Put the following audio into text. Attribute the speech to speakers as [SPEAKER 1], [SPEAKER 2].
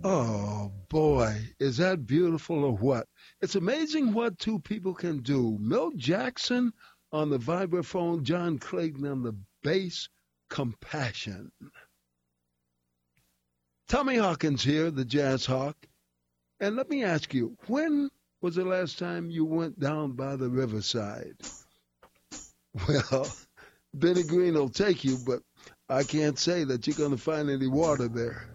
[SPEAKER 1] Oh boy, is that beautiful or what? It's amazing what two people can do. Milt Jackson on the vibraphone, John Clayton on the bass, compassion. Tommy Hawkins here, the Jazz Hawk. And let me ask you, when was the last time you went down by the riverside? Well, Benny Green will take you, but I can't say that you're going to find any water there.